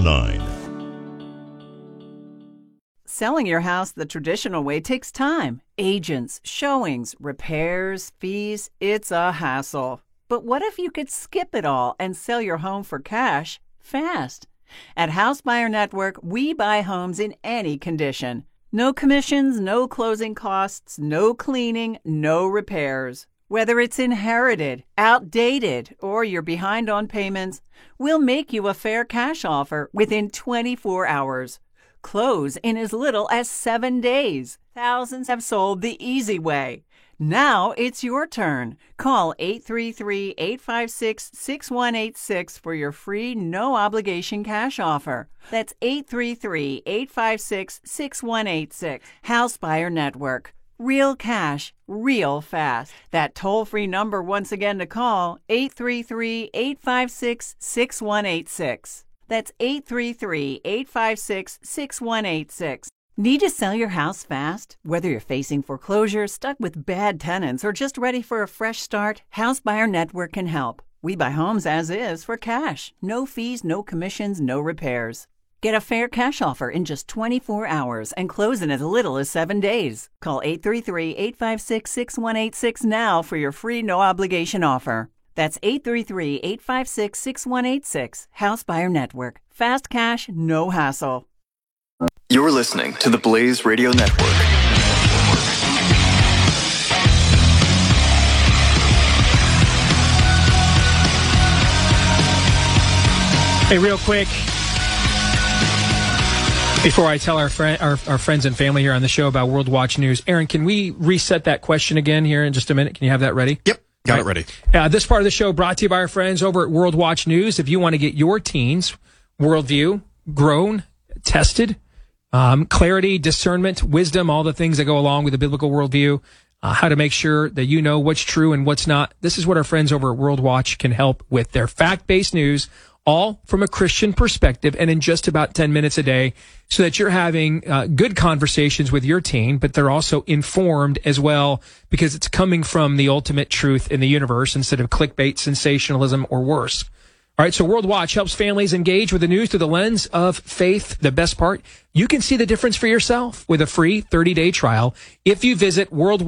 9. Selling your house the traditional way takes time. Agents, showings, repairs, fees. It's a hassle. But what if you could skip it all and sell your home for cash fast? At House Buyer Network, we buy homes in any condition. No commissions, no closing costs, no cleaning, no repairs. Whether it's inherited, outdated, or you're behind on payments, we'll make you a fair cash offer within 24 hours. Close in as little as 7 days. Thousands have sold the easy way. Now it's your turn. Call 833-856-6186 for your free, no-obligation cash offer. That's 833-856-6186. House Buyer Network. Real cash, real fast. That toll-free number once again to call, 833-856-6186. That's 833-856-6186. Need to sell your house fast? Whether you're facing foreclosure, stuck with bad tenants, or just ready for a fresh start, House Buyer Network can help. We buy homes as is for cash. No fees, no commissions, no repairs. Get a fair cash offer in just 24 hours and close in as little as 7 days. Call 833-856-6186 now for your free no-obligation offer. That's 833-856-6186. House Buyer Network. Fast cash, no hassle. You're listening to the Blaze Radio Network. Hey, real quick, before I tell our friends and family here on the show about World Watch News, Aaron, can we reset that question again here in just a minute? Can you have that ready? Yep. Got it ready. This part of the show brought to you by our friends over at World Watch News. If you want to get your teens' worldview grown, tested, clarity, discernment, wisdom, all the things that go along with the biblical worldview, how to make sure that you know what's true and what's not, this is what our friends over at World Watch can help with. Their fact-based news, all from a Christian perspective and in just about 10 minutes a day, so that you're having good conversations with your teen, but they're also informed as well because it's coming from the ultimate truth in the universe instead of clickbait, sensationalism, or worse. All right, so World Watch helps families engage with the news through the lens of faith. The best part, you can see the difference for yourself with a free 30-day trial if you visit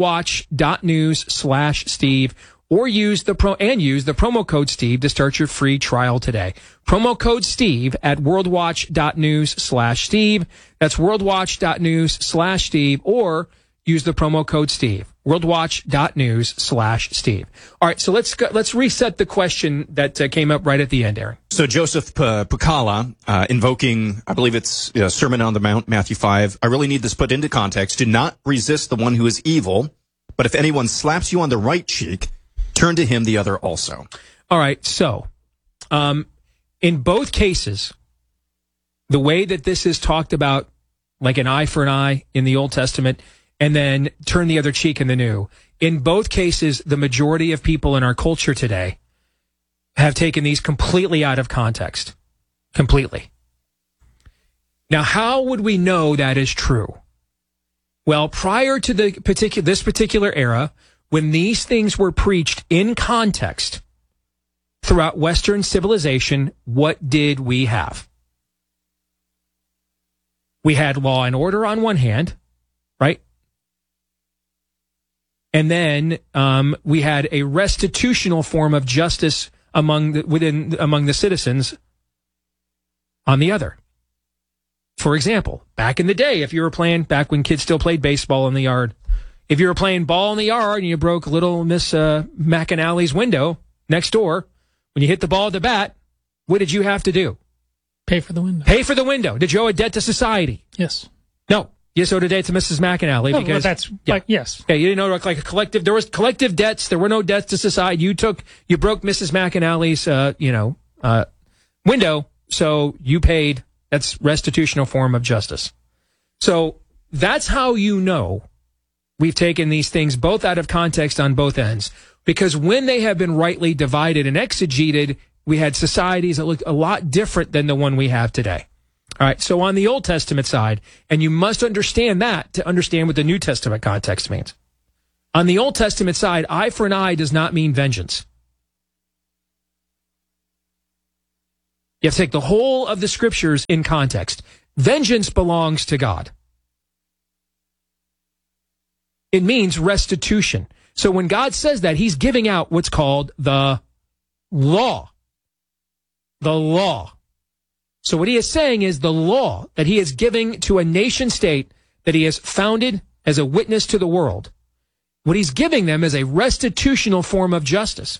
worldwatch.news/Steve or use the promo code Steve to start your free trial today. Promo code Steve at worldwatch.news/Steve. That's worldwatch.news/Steve, or use the promo code Steve. worldwatch.news/Steve. All right, so let's reset the question that came up right at the end, Aaron. So Joseph Pukala, invoking, I believe it's Sermon on the Mount, Matthew 5. I really need this put into context. Do not resist the one who is evil, but if anyone slaps you on the right cheek, turn to him the other also. All right, so in both cases, the way that this is talked about, like an eye for an eye in the Old Testament, and then turn the other cheek in the New, in both cases, the majority of people in our culture today have taken these completely out of context. Completely. Now, how would we know that is true? Well, prior to this particular era, when these things were preached in context throughout Western civilization, what did we have? We had law and order on one hand, right? And then we had a restitutional form of justice among the citizens on the other. For example, back in the day, back when kids still played baseball in the yard, if you were playing ball in the yard and you broke little Miss McAnally's window next door, when you hit the ball at the bat, what did you have to do? Pay for the window. Pay for the window. Did you owe a debt to society? Yes. No. You just owed a debt to Mrs. McAnally because yes. Yeah, you didn't know like a collective. There was collective debts. There were no debts to society. You broke Mrs. McAnally's window, so you paid. That's restitutional form of justice. So that's how you know we've taken these things both out of context on both ends, because when they have been rightly divided and exegeted, we had societies that looked a lot different than the one we have today. All right, so on the Old Testament side, and you must understand that to understand what the New Testament context means. On the Old Testament side, eye for an eye does not mean vengeance. You have to take the whole of the scriptures in context. Vengeance belongs to God. It means restitution. So when God says that, he's giving out what's called the law. The law. So what he is saying is the law that he is giving to a nation state that he has founded as a witness to the world. What he's giving them is a restitutional form of justice.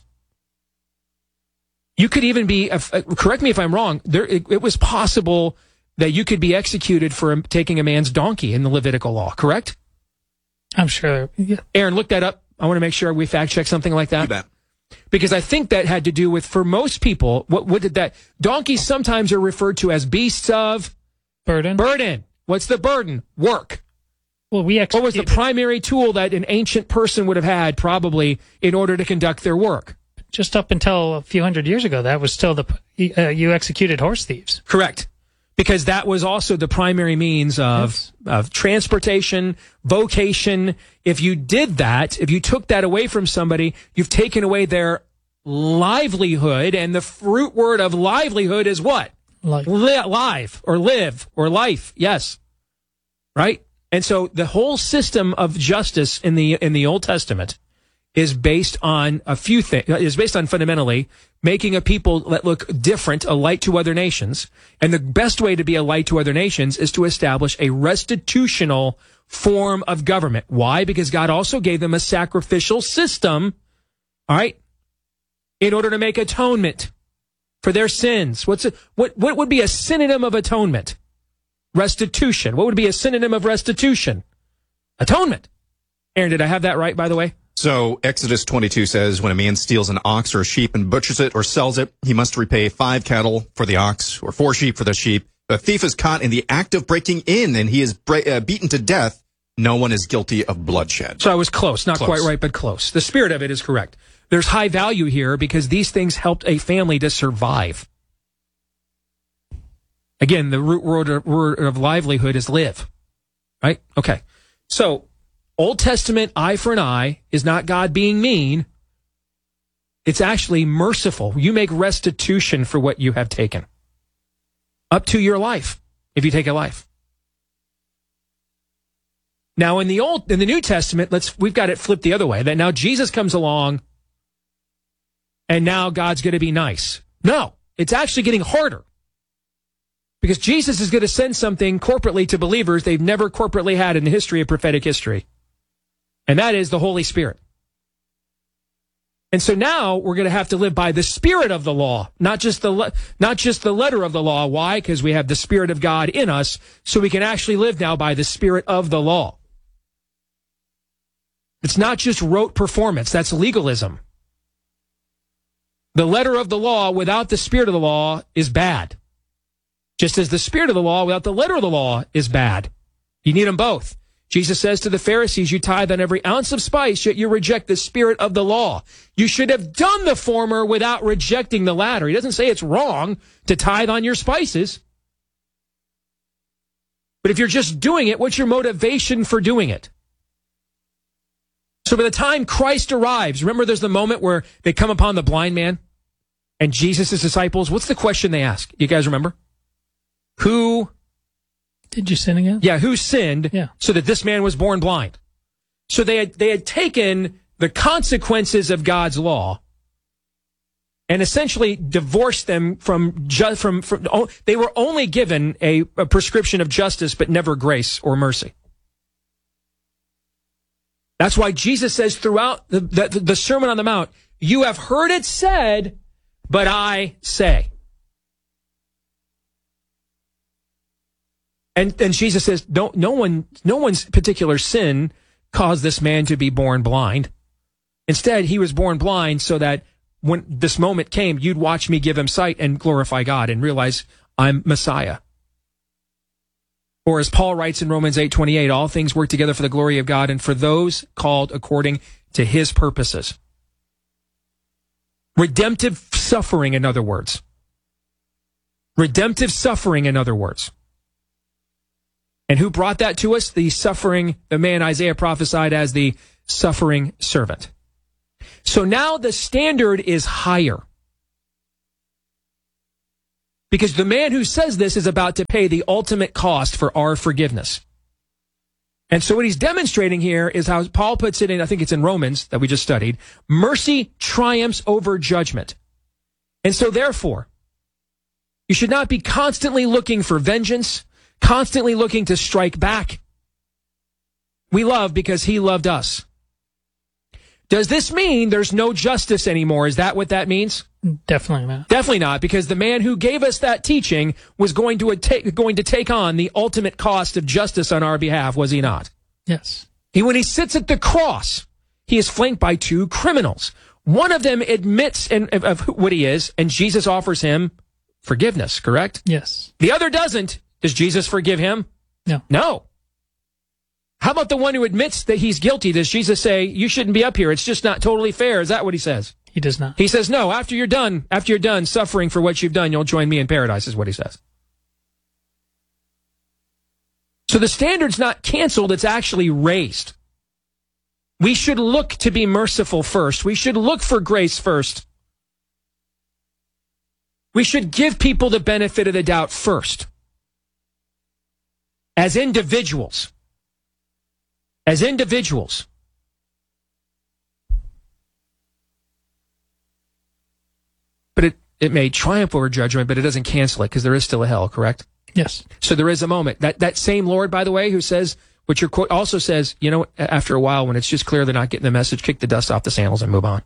You could even be, correct me if I'm wrong, it was possible that you could be executed for taking a man's donkey in the Levitical law, correct? I'm sure. Yeah. Aaron, look that up. I want to make sure we fact check something like that. You bet. Because I think that had to do with, for most people, what did that? Donkeys sometimes are referred to as beasts of Burden. What's the burden? Work. Well, what was the primary tool that an ancient person would have had probably in order to conduct their work? Just up until a few hundred years ago, that was still you executed horse thieves. Correct. Because that was also the primary means of transportation, vocation. If you did that, if you took that away from somebody, you've taken away their livelihood, and the root word of livelihood is what? Life. Live, or live, or life. Yes. Right? And so the whole system of justice in the Old Testament is based on a few things, is based on fundamentally making a people that look different, a light to other nations. And the best way to be a light to other nations is to establish a restitutional form of government. Why? Because God also gave them a sacrificial system, all right, in order to make atonement for their sins. What would be a synonym of atonement? Restitution. What would be a synonym of restitution? Atonement. Aaron, did I have that right, by the way? So Exodus 22 says, when a man steals an ox or a sheep and butchers it or sells it, he must repay 5 cattle for the ox or 4 sheep for the sheep. If a thief is caught in the act of breaking in and he is beaten to death, no one is guilty of bloodshed. So I was close. Not quite right, but close. The spirit of it is correct. There's high value here because these things helped a family to survive. Again, the root word of livelihood is live. Right? Okay. So Old Testament eye for an eye is not God being mean. It's actually merciful. You make restitution for what you have taken. Up to your life, if you take a life. Now in the New Testament, we've got it flipped the other way, that now Jesus comes along and now God's going to be nice. No, it's actually getting harder. Because Jesus is going to send something corporately to believers they've never corporately had in the history of prophetic history. And that is the Holy Spirit. And so now we're going to have to live by the spirit of the law, not just the letter of the law. Why? Because we have the Spirit of God in us, so we can actually live now by the spirit of the law. It's not just rote performance. That's legalism. The letter of the law without the spirit of the law is bad. Just as the spirit of the law without the letter of the law is bad. You need them both. Jesus says to the Pharisees, you tithe on every ounce of spice, yet you reject the spirit of the law. You should have done the former without rejecting the latter. He doesn't say it's wrong to tithe on your spices. But if you're just doing it, what's your motivation for doing it? So by the time Christ arrives, remember there's the moment where they come upon the blind man and Jesus' disciples. What's the question they ask? You guys remember? Who did you sin again? Yeah, who sinned so that this man was born blind? So they had taken the consequences of God's law and essentially divorced them from they were only given a prescription of justice, but never grace or mercy. That's why Jesus says throughout the Sermon on the Mount, you have heard it said, but I say. And Jesus says, no one's particular sin caused this man to be born blind. Instead, he was born blind so that when this moment came, you'd watch me give him sight and glorify God and realize I'm Messiah. Or as Paul writes in Romans 8:28, all things work together for the glory of God and for those called according to his purposes. Redemptive suffering, in other words. Redemptive suffering, in other words. And who brought that to us? The suffering, the man Isaiah prophesied as the suffering servant. So now the standard is higher. Because the man who says this is about to pay the ultimate cost for our forgiveness. And so what he's demonstrating here is how Paul puts it in, I think it's in Romans that we just studied, mercy triumphs over judgment. And so therefore, you should not be constantly looking for vengeance, constantly looking to strike back. We love because he loved us. Does this mean there's no justice anymore? Is that what that means? Definitely not. Definitely not, because the man who gave us that teaching was going to take on the ultimate cost of justice on our behalf, was he not? Yes. When he sits at the cross, he is flanked by two criminals. One of them admits of what he is, and Jesus offers him forgiveness, correct? Yes. The other doesn't. Does Jesus forgive him? No. No. How about the one who admits that he's guilty? Does Jesus say, you shouldn't be up here, it's just not totally fair? Is that what he says? He does not. He says, no, after you're done suffering for what you've done, you'll join me in paradise, is what he says. So the standard's not canceled, it's actually raised. We should look to be merciful first. We should look for grace first. We should give people the benefit of the doubt first. As individuals. As individuals. But it may triumph over judgment, but it doesn't cancel it because there is still a hell, correct? Yes. So there is a moment. That same Lord, by the way, who says, which your quote also says, after a while when it's just clear they're not getting the message, kick the dust off the sandals and move on.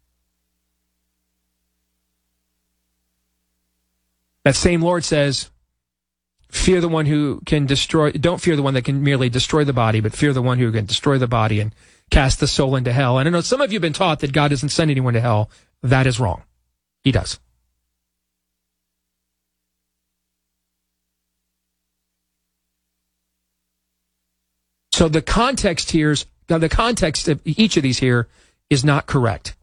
That same Lord says, fear the one who can destroy, don't fear the one that can merely destroy the body, but fear the one who can destroy the body and cast the soul into hell. And I know some of you have been taught that God doesn't send anyone to hell. That is wrong. He does. So the context of each of these here is not correct.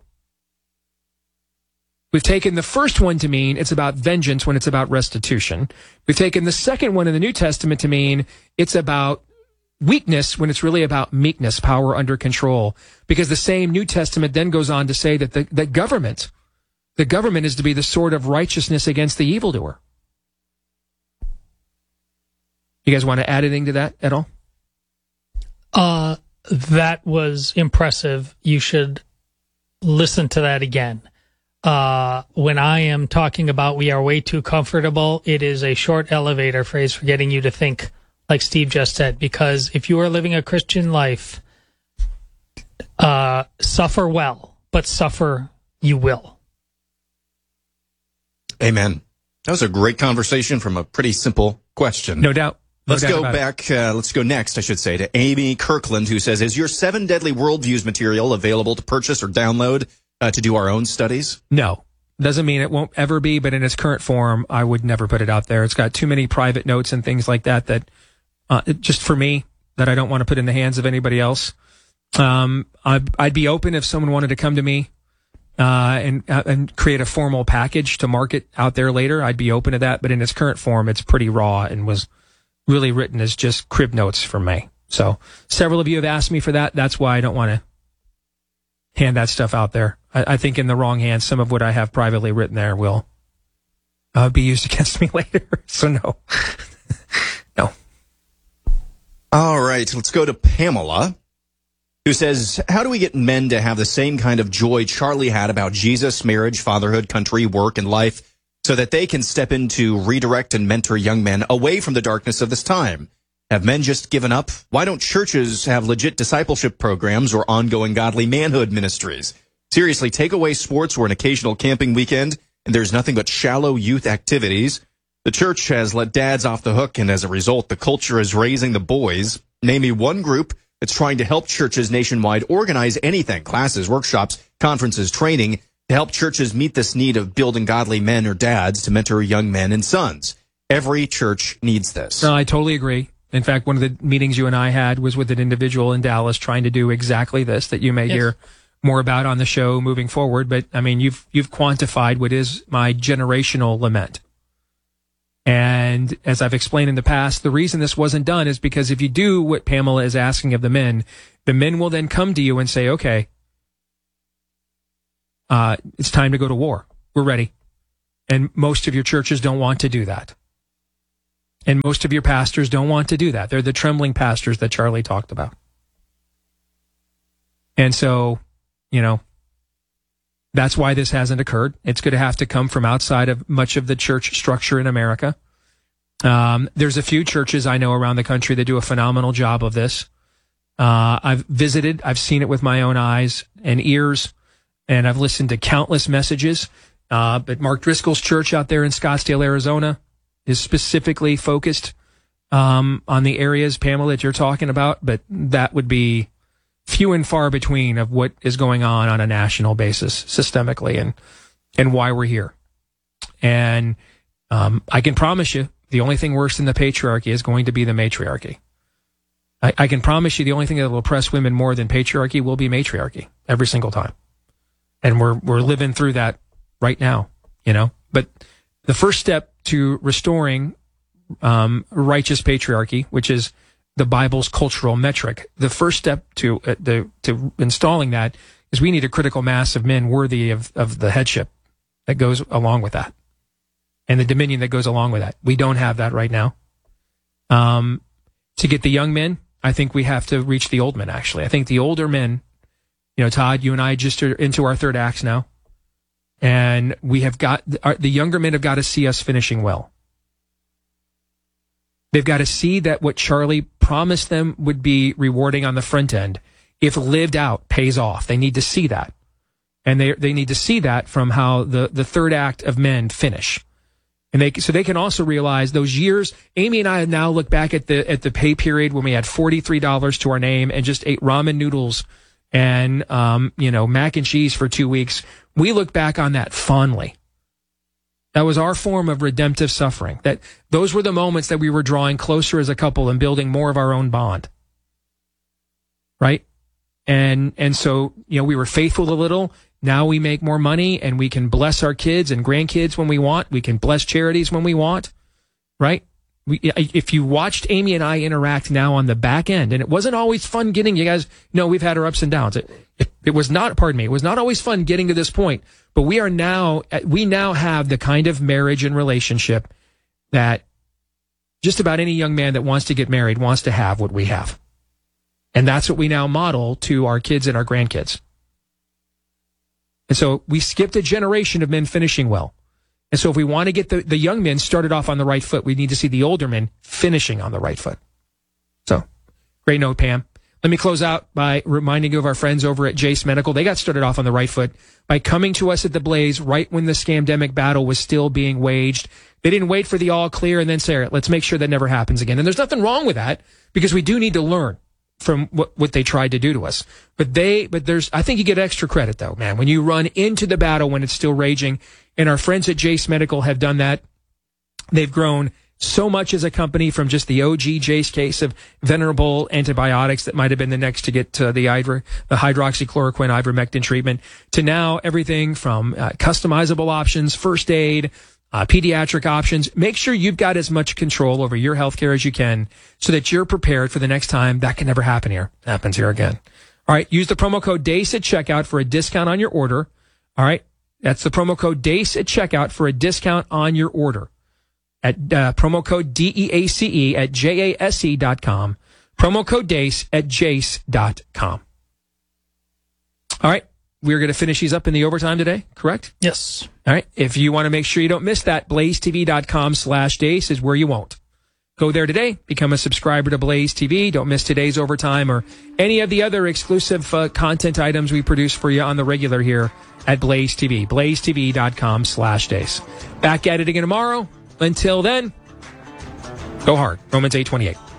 We've taken the first one to mean it's about vengeance when it's about restitution. We've taken the second one in the New Testament to mean it's about weakness when it's really about meekness, power under control. Because the same New Testament then goes on to say that the government is to be the sword of righteousness against the evildoer. You guys want to add anything to that at all? That was impressive. You should listen to that again. When I am talking about we are way too comfortable, it is a short elevator phrase for getting you to think like Steve just said, because if you are living a Christian life, suffer well, but suffer you will. Amen. That was a great conversation from a pretty simple question. No doubt. Let's go back, let's go next, I should say, to Amy Kirkland, who says, is your 7 Deadly Worldviews material available to purchase or download to do our own studies? No. Doesn't mean it won't ever be, but in its current form, I would never put it out there. It's got too many private notes and things like that just for me, that I don't want to put in the hands of anybody else. I'd be open if someone wanted to come to me and create a formal package to market out there later. I'd be open to that, but in its current form, it's pretty raw and was really written as just crib notes from me. So several of you have asked me for that. That's why I don't want to hand that stuff out there. I think in the wrong hands, some of what I have privately written there will be used against me later. So no. No. All right, let's go to Pamela, who says, how do we get men to have the same kind of joy Charlie had about Jesus, marriage, fatherhood, country, work, and life, so that they can step into, redirect, and mentor young men away from the darkness of this time? Have men just given up? Why don't churches have legit discipleship programs or ongoing godly manhood ministries? Seriously, take away sports or an occasional camping weekend, and there's nothing but shallow youth activities. The church has let dads off the hook, and as a result, the culture is raising the boys. Name me one group that's trying to help churches nationwide organize anything, classes, workshops, conferences, training, to help churches meet this need of building godly men or dads to mentor young men and sons. Every church needs this. No, I totally agree. In fact, one of the meetings you and I had was with an individual in Dallas trying to do exactly this, that you may hear more about on the show moving forward. But I mean, you've quantified what is my generational lament. And as I've explained in the past, the reason this wasn't done is because if you do what Pamela is asking of the men will then come to you and say, okay, it's time to go to war. We're ready. And most of your churches don't want to do that. And most of your pastors don't want to do that. They're the trembling pastors that Charlie talked about. And so, that's why this hasn't occurred. It's going to have to come from outside of much of the church structure in America. There's a few churches I know around the country that do a phenomenal job of this. I've visited, I've seen it with my own eyes and ears, and I've listened to countless messages. But Mark Driscoll's church out there in Scottsdale, Arizona, is specifically focused on the areas, Pamela, that you're talking about, but that would be few and far between of what is going on a national basis systemically and why we're here. And I can promise you the only thing worse than the patriarchy is going to be the matriarchy. I can promise you the only thing that will oppress women more than patriarchy will be matriarchy every single time. And we're living through that right now, But the first step to restoring righteous patriarchy, which is the Bible's cultural metric, the first step to installing that is we need a critical mass of men worthy of the headship that goes along with that and the dominion that goes along with that. We don't have that right now. To get the young men, I think we have to reach the old men, actually. I think the older men, Todd, you and I just are into our third acts now. And we have got, the younger men have got to see us finishing well. They've got to see that what Charlie promised them would be rewarding on the front end, if lived out, pays off. They need to see that. And they need to see that from how the third act of men finish. And so they can also realize those years. Amy and I now look back at the pay period when we had $43 to our name and just ate ramen noodles and, mac and cheese for 2 weeks. We look back on that fondly. That was our form of redemptive suffering. That those were the moments that we were drawing closer as a couple and building more of our own bond. Right? And so, we were faithful a little. Now we make more money and we can bless our kids and grandkids when we want. We can bless charities when we want. Right? If you watched Amy and I interact now on the back end, and it wasn't always fun getting, you guys know we've had our ups and downs. It was not, it was not always fun getting to this point, but we now have the kind of marriage and relationship that just about any young man that wants to get married wants to have what we have. And that's what we now model to our kids and our grandkids. And so we skipped a generation of men finishing well. And so if we want to get the young men started off on the right foot, we need to see the older men finishing on the right foot. So, great note, Pam. Let me close out by reminding you of our friends over at Jace Medical. They got started off on the right foot by coming to us at the Blaze right when the scamdemic battle was still being waged. They didn't wait for the all clear and then say, let's make sure that never happens again. And there's nothing wrong with that because we do need to learn from what they tried to do to us. But I think you get extra credit though, man, when you run into the battle when it's still raging. And our friends at Jace Medical have done that. They've grown so much as a company from just the OG Jace case of venerable antibiotics that might have been the next to get to the hydroxychloroquine ivermectin treatment to now everything from customizable options, first aid, pediatric options. Make sure you've got as much control over your healthcare as you can so that you're prepared for the next time that can never happen here. Happens here again. All right. Use the promo code DACE at checkout for a discount on your order. All right. That's the promo code DACE at checkout for a discount on your order at promo code DEACE at JASE.com. Promo code DACE at JACE.com. All right. We're going to finish these up in the overtime today, correct? Yes. All right. If you want to make sure you don't miss that, blazetv.com/DACE is where you won't. Go there today. Become a subscriber to Blaze TV. Don't miss today's overtime or any of the other exclusive content items we produce for you on the regular here at Blaze TV. blazetv.com/DACE. Back at it again tomorrow. Until then, go hard. Romans 8:28.